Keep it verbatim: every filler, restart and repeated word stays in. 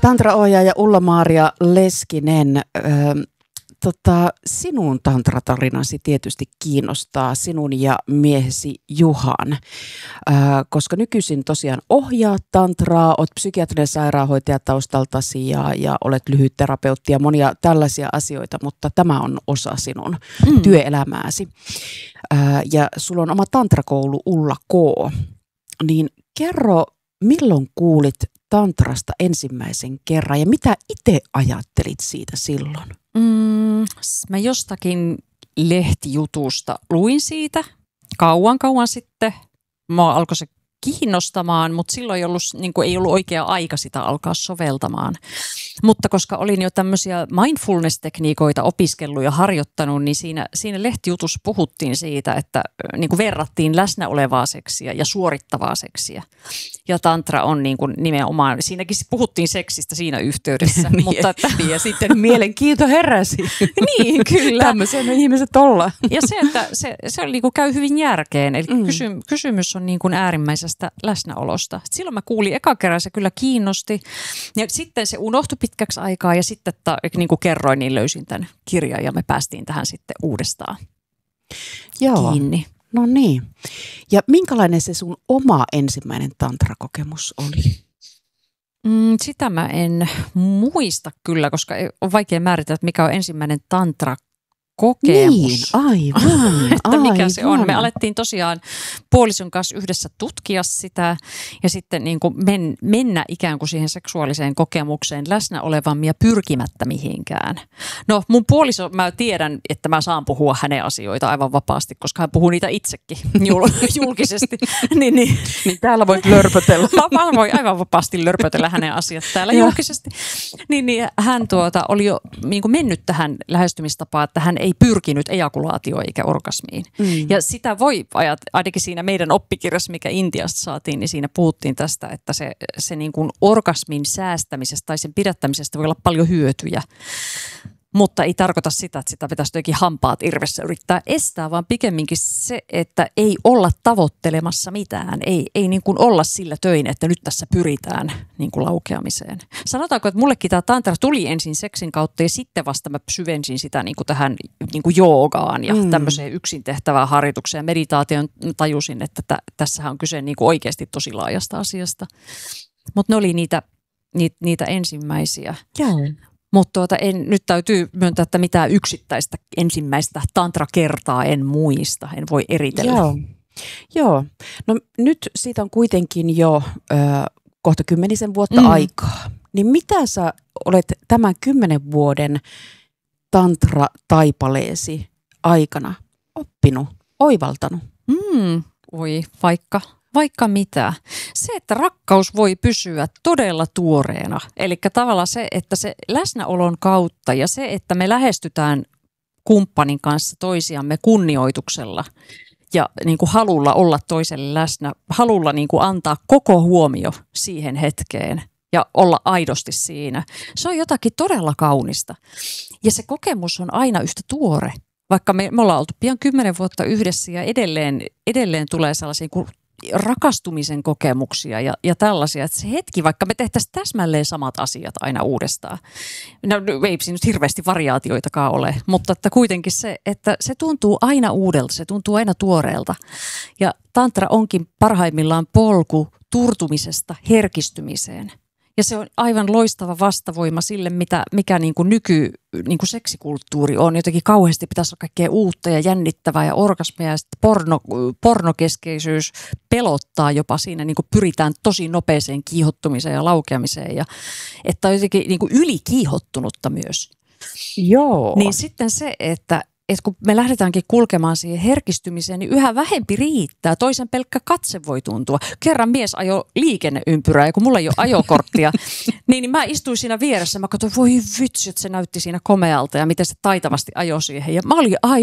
Tantraohjaaja Ulla-Maaria Leskinen, ö, tota, sinun tantratarinasi tietysti kiinnostaa, sinun ja miehesi Juhan, ö, koska nykyisin tosiaan ohjaat tantraa, olet psykiatrinen sairaanhoitaja taustaltasi ja, ja olet lyhytterapeutti ja monia tällaisia asioita, mutta tämä on osa sinun mm. työelämääsi. Ö, ja sulla on oma tantrakoulu Ulla K. Niin kerro, milloin kuulit tantrasta ensimmäisen kerran ja mitä itse ajattelit siitä silloin? Mm, mä jostakin lehtijutusta luin siitä kauan kauan sitten. Mua alkoi se kiinnostamaan, mutta silloin ei ollut, niin kuin ei ollut oikea aika sitä alkaa soveltamaan. Mutta koska olin jo tämmöisiä mindfulness-tekniikoita opiskellut ja harjoittanut, niin siinä, siinä lehtijutussa puhuttiin siitä, että niin kuin verrattiin läsnä olevaa seksiä ja suorittavaa seksiä. Ja tantra on niin kuin nimenomaan, siinäkin puhuttiin seksistä siinä yhteydessä. niin, mutta että, ja sitten mielenkiinto heräsi. niin, kyllä. Tämmöisen ihmiset olla. ja se, että se, se niin kuin käy hyvin järkeen. Eli Mm. kysy, kysymys on niin kuin äärimmäisestä läsnäolosta. Silloin mä kuulin eka kerran, se kyllä kiinnosti. Ja sitten se unohtui pitkäksi aikaa ja sitten, ta, niin kuin kerroin, niin löysin tämän kirjan ja me päästiin tähän sitten uudestaan Joo. kiinni. No niin. Ja minkälainen se sun oma ensimmäinen tantrakokemus oli? Mm, sitä mä en muista kyllä, koska on vaikea määritellä, että mikä on ensimmäinen tantra kokemus. Niin, aivan, että mikä aivan. se on. Me alettiin tosiaan puolison kanssa yhdessä tutkia sitä ja sitten niin kuin men, mennä ikään kuin siihen seksuaaliseen kokemukseen läsnä olevammin ja pyrkimättä mihinkään. No mun puoliso, mä tiedän, että mä saan puhua hänen asioita aivan vapaasti, koska hän puhuu niitä itsekin jul- julkisesti. niin, niin. Niin täällä voit lörpötellä. Mä voin aivan vapaasti lörpötellä hänen asiat täällä julkisesti. Niin, niin hän tuota, oli jo niin kuin mennyt tähän lähestymistapaan, että hän ei pyrkinyt ejakulaatioon eikä orgasmiin. Mm. Ja sitä voi ajat, ainakin siinä meidän oppikirjassa, mikä Intiasta saatiin, niin siinä puhuttiin tästä, että se, se niin kuin orgasmin säästämisestä tai sen pidättämisestä voi olla paljon hyötyjä. Mutta ei tarkoita sitä, että sitä pitäisi jotenkin hampaat irvessä yrittää estää, vaan pikemminkin se, että ei olla tavoittelemassa mitään. Ei, ei niin kuin olla sillä töin, että nyt tässä pyritään niin kuin laukeamiseen. Sanotaanko, että mullekin tämä tantra tuli ensin seksin kautta ja sitten vasta mä syvensin sitä niin kuin tähän niin kuin joogaan ja mm. tämmöiseen yksin tehtävään harjoitukseen. Meditaation tajusin, että tä, tässähän on kyse niin kuin oikeasti tosi laajasta asiasta. Mutta ne oli niitä, niitä, niitä ensimmäisiä. Joo. Mutta tuota, en, nyt täytyy myöntää, että mitään yksittäistä ensimmäistä tantrakertaa en muista, en voi eritellä. Joo. Joo. No nyt siitä on kuitenkin jo ö, kohta kymmenisen vuotta mm. aikaa. Niin mitä sä olet tämän kymmenen vuoden tantra-taipaleesi aikana oppinut, oivaltanut? Mm, voi vaikka... Vaikka mitä. Se, että rakkaus voi pysyä todella tuoreena. Eli tavallaan se, että se läsnäolon kautta ja se, että me lähestytään kumppanin kanssa toisiamme kunnioituksella ja niin kuin halulla olla toiselle läsnä, halulla niin kuin antaa koko huomio siihen hetkeen ja olla aidosti siinä. Se on jotakin todella kaunista. Ja se kokemus on aina yhtä tuore. Vaikka me, me ollaan oltu pian kymmenen vuotta yhdessä ja edelleen, edelleen tulee sellaisia rakastumisen kokemuksia ja, ja tällaisia, että se hetki, vaikka me tehtäisiin täsmälleen samat asiat aina uudestaan. No ei siinä nyt hirveästi variaatioitakaan ole, mutta että kuitenkin se, että se tuntuu aina uudelta, se tuntuu aina tuoreelta. Ja tantra onkin parhaimmillaan polku turtumisesta herkistymiseen. Ja se on aivan loistava vastavoima sille, mitä, mikä niin kuin nyky niin kuin seksikulttuuri on. Jotenkin kauheasti pitäisi olla kaikkea uutta ja jännittävää ja orgasmia ja sitten porno, pornokeskeisyys pelottaa jopa siinä. Niin kuin pyritään tosi nopeeseen kiihottumiseen ja laukeamiseen. Ja, että on jotenkin niin kuin ylikiihottunutta myös. Joo. Niin sitten se, että että kun me lähdetäänkin kulkemaan siihen herkistymiseen, niin yhä vähempi riittää. Toisen pelkkä katse voi tuntua. Kerran mies ajoi liikenneympyrää, ja kun mulla ei ole ajokorttia, niin, niin mä istuin siinä vieressä. Mä katsoin, voi vitsi, että se näytti siinä komealta ja miten se taitavasti ajoi siihen. Ja mä olin aivan